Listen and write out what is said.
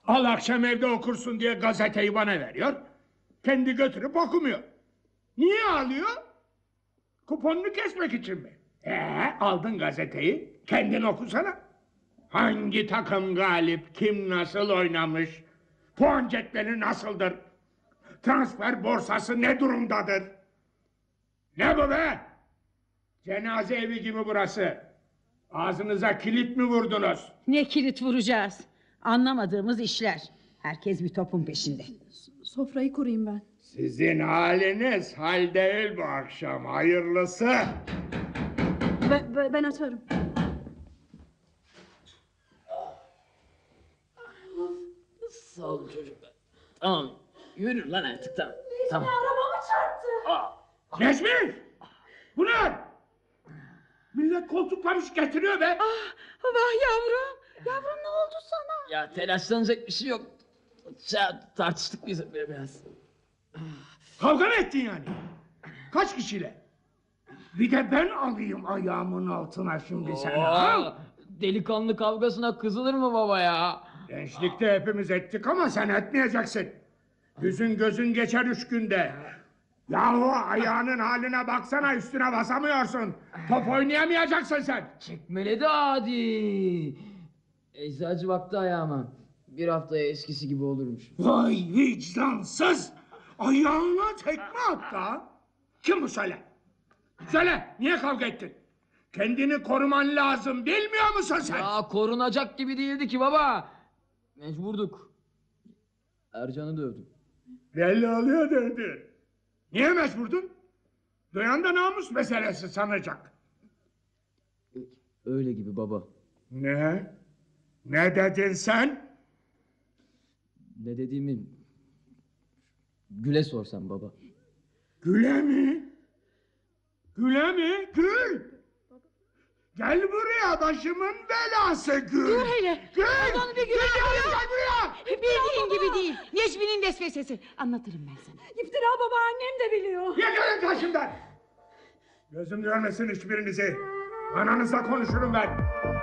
Al akşam evde okursun diye gazeteyi bana veriyor. Kendi götürüp okumuyor. Niye alıyor? Kuponunu kesmek için mi? Aldın gazeteyi, kendin okusana. Hangi takım galip, kim nasıl oynamış, puan cetveli nasıldır, transfer borsası ne durumdadır? Ne bu be? Cenaze evi gibi burası. Ağzınıza kilit mi vurdunuz? Ne kilit vuracağız? Anlamadığımız işler. Herkes bir topun peşinde. Sofrayı kurayım ben. Sizin haliniz hal değil bu akşam, hayırlısı. Ben açarım. Sağ olun çocuklar. Tamam, yürü lan artık, tamam. Tamam. Arabamı çarptı. Necmi! Bu ne? Millet koltuklamış getiriyor be. Vah yavrum. Yavrum ne oldu sana? Ya telaşlanacak bir şey yok. Tartıştık biz biraz. Kavga mı ettin yani? Kaç kişiyle? Bir de ben alayım ayağımın altına şimdi seni. Ha? Delikanlı kavgasına kızılır mı baba ya? Gençlikte hepimiz ettik ama sen etmeyeceksin. Yüzün gözün geçer 3 günde. Yahu ayağının haline baksana, üstüne basamıyorsun. Top oynayamayacaksın sen. Çekmeledi adi. Eczacı baktı ayağıma. Bir haftaya eskisi gibi olurmuş. Vay vicdansız! Ayağına tekme attı ha! Kim bu söyle? Söyle, niye kavga ettin? Kendini koruman lazım, bilmiyor musun sen? Ya korunacak gibi değildi ki baba. Mecburduk. Ercan'ı dövdüm. Belli oluyor dedi. Niye mecburdun? Duyan da namus meselesi sanacak. Öyle gibi baba. Ne? Ne dedin sen? Ne dediğimi Gül'e sorsan baba. Güle mi? Güle mi? Gül! Gel buraya, başımın belası Gül! Dur hele. Gül! Allah'ını bir Gül'e Gel buraya! Bildiğin gibi değil. Necmi'nin vesvesesi. Anlatırım ben sana. İftira baba, annem de biliyor. Yıkılın karşımdan! Gözüm görmesin hiçbirinizi. Ananızla konuşurum ben.